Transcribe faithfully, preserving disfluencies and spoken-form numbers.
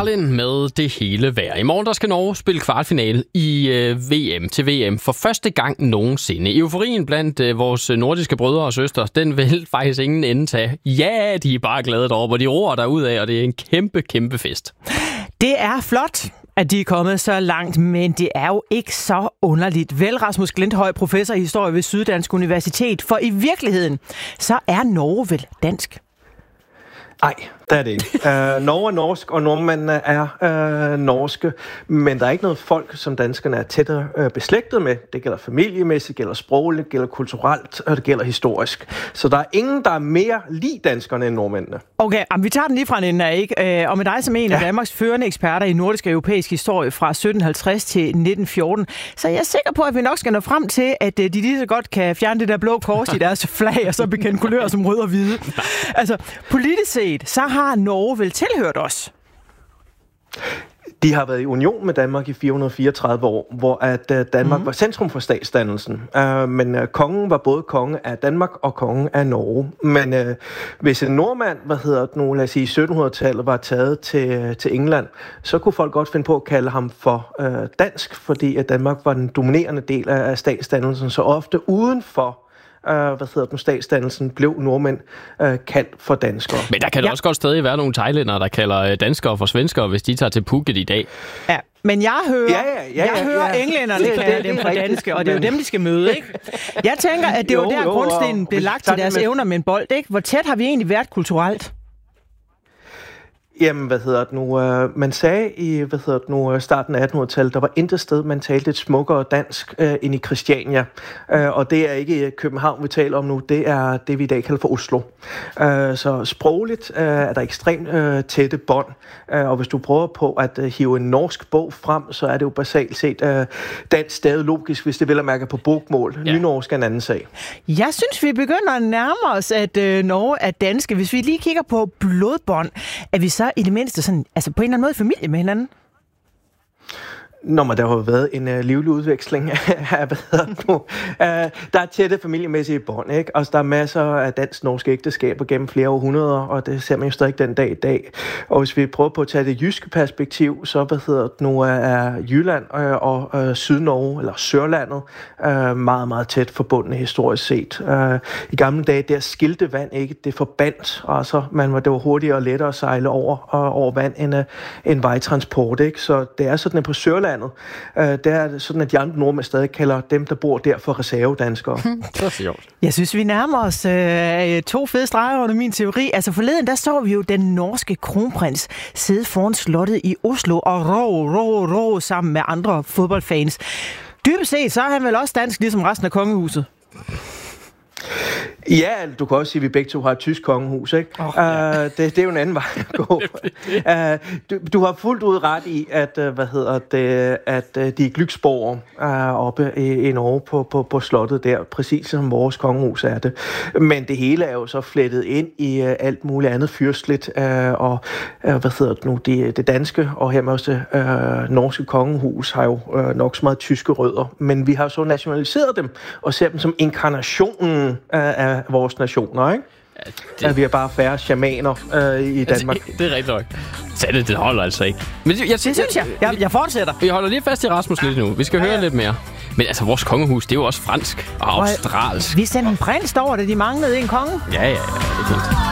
Marlin med Det hele værd. I morgen der skal Norge spille kvartfinale i øh, V M til V M for første gang nogensinde. Euforien blandt øh, vores nordiske brødre og søstre, den vil faktisk ingen ende tage. Ja, de er bare glade deroppe, og de roer derudad, og det er en kæmpe, kæmpe fest. Det er flot, at de er kommet så langt, men det er jo ikke så underligt. Vel, Rasmus Glinthøj, professor i historie ved Syddansk Universitet, for i virkeligheden, så er Norge vel dansk? Nej, det er det ikke. Uh, Norge er norsk, og nordmændene er uh, norske, men der er ikke noget folk, som danskerne er tættere uh, beslægtet med. Det gælder familiemæssigt, det gælder sprogligt, det gælder kulturelt, og det gælder historisk. Så der er ingen, der er mere lige danskerne end nordmændene. Okay, vi tager den lige fra en ende af, ikke? Og med dig som en af ja. Danmarks førende eksperter i nordisk og europæisk historie fra sytten halvtreds til nitten fjorten, så jeg er sikker på, at vi nok skal nå frem til, at de lige så godt kan fjerne det der blå kors i deres flag, og så bekende kulør som rød og hvide. Altså, politisk set, så har Norge vel tilhørt os? De har været i union med Danmark i fire hundrede fireogtredive år, hvor at Danmark mm. var centrum for statsdannelsen. Uh, men uh, kongen var både konge af Danmark og konge af Norge. Men uh, hvis en nordmand, hvad hedder det nu, lad os sige sytten hundrede-tallet, var taget til, til England, så kunne folk godt finde på at kalde ham for uh, dansk, fordi at Danmark var den dominerende del af, af statsdannelsen, så ofte uden for Uh, hvad hedder den, statsdannelsen, blev nordmænd uh, kaldt for danskere. Men der kan ja. også godt stadig være nogle thailændere, der kalder danskere for svenskere, hvis de tager til Phuket i dag. Ja, men jeg hører, ja, ja, ja, jeg ja, hører ja. englænderne kalde dem for danske, og det er jo dem, de skal møde, ikke? Jeg tænker, at det er jo der, grundstenen blev lagt til deres med... evner med en bold, ikke? Hvor tæt har vi egentlig været kulturelt? Jamen, hvad hedder det nu? Uh, man sagde i, hvad hedder det nu, starten af attenhundredetallet, der var intet sted, man talte et smukkere dansk uh, end i Christiania. Uh, og det er ikke København, vi taler om nu. Det er det, vi i dag kalder for Oslo. Uh, så sprogligt uh, er der ekstremt uh, tætte bånd. Uh, og hvis du prøver på at uh, hive en norsk bog frem, så er det jo basalt set uh, dansk stadig logisk, hvis det vil at mærke på bogmål. Ja. Nynorsk er en anden sag. Jeg synes, vi begynder at nærme os, at uh, Norge er danske. Hvis vi lige kigger på blodbånd, er vi så i det mindste sådan, altså på en eller anden måde familie med hinanden? Nå, men der har jo været en uh, livlig udveksling af, hvad hedder det nu? Uh, der er tætte familiemæssige bånd, ikke? Altså, der er masser af dansk-norske ægteskaber gennem flere århundreder, og det ser man jo stadig den dag i dag. Og hvis vi prøver på at tage det jyske perspektiv, så, hvad hedder det nu, er Jylland uh, og uh, Sydnorge, eller Sørlandet, uh, meget, meget tæt forbundne historisk set. Uh, I gamle dage, der skilte vand ikke, det forbandt, altså, man var, det var hurtigere og lettere at sejle over, uh, over vand end, uh, end vejtransport, ikke? Så det er sådan, at på Sørlandet, Uh, der er det sådan, at de andre nordmænd stadig kalder dem, der bor der, for reservedanskere. Jeg synes, vi nærmer os uh, to fede streger under min teori. Altså forleden, der så vi jo den norske kronprins sidde foran slottet i Oslo og ro, ro, ro sammen med andre fodboldfans. Dybest set, så er han vel også dansk, ligesom resten af kongehuset. Ja, du kan også sige, at vi begge to har et tysk kongehus, ikke? Oh, ja. uh, det, det er jo en anden vej at gå. uh, du, du har fuldt ud ret i, at, uh, hvad hedder det, at uh, de er Glücksborg uh, oppe i, i Norge på, på, på slottet der, præcis som vores kongehus er det. Men det hele er jo så flettet ind i uh, alt muligt andet fyrstligt, uh, og uh, hvad hedder det nu, det, det danske, og her også det uh, norske kongehus har jo uh, nok så meget tyske rødder, men vi har så nationaliseret dem, og ser dem som inkarnationen uh, af vores nationer, ikke? Ja, det... At vi er bare færre shamaner øh, i Danmark. Det, det er rigtigt nok. Så det, det holder altså ikke. Men jeg, jeg, det synes jeg. Jeg, jeg fortsætter. Vi holder lige fast i Rasmus lidt nu. Vi skal ja, høre ja. lidt mere. Men altså, vores kongehus, det er jo også fransk og australsk. Vi sendte en prins over, da de manglede en konge. Ja, ja, ja. Det er fint.